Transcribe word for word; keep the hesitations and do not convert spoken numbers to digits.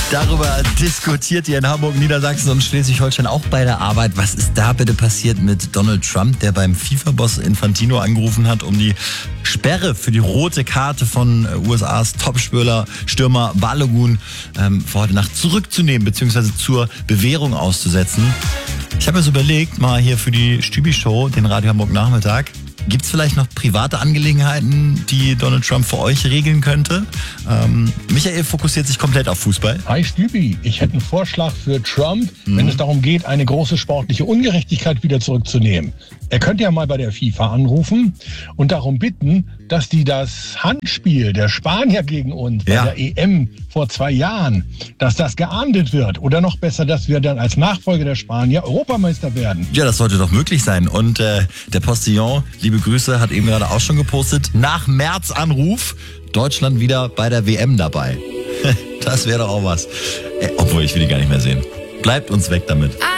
Darüber diskutiert ihr in Hamburg, Niedersachsen und Schleswig-Holstein auch bei der Arbeit. Was ist da bitte passiert mit Donald Trump, der beim FIFA-Boss Infantino angerufen hat, um die Sperre für die rote Karte von U S As Topspieler Stürmer Balogun ähm, vor heute Nacht zurückzunehmen bzw. zur Bewährung auszusetzen? Ich habe mir so überlegt, mal hier für die Stübi-Show, den Radio Hamburg Nachmittag, gibt es vielleicht noch private Angelegenheiten, die Donald Trump für euch regeln könnte? Ähm, Michael fokussiert sich komplett auf Fußball. Hi Stübi, ich hätte einen Vorschlag für Trump, mhm. wenn es darum geht, eine große sportliche Ungerechtigkeit wieder zurückzunehmen. Er könnte ja mal bei der FIFA anrufen und darum bitten, dass die das Handspiel der Spanier gegen uns ja. bei der E M vor zwei Jahren, dass das geahndet wird. Oder noch besser, dass wir dann als Nachfolger der Spanier Europameister werden. Ja, das sollte doch möglich sein. Und äh, der Postillon, liebe Grüße, hat eben gerade auch schon gepostet, nach März Anruf, Deutschland wieder bei der W M dabei. Das wäre doch auch was. Äh, obwohl, ich will die gar nicht mehr sehen. Bleibt uns weg damit.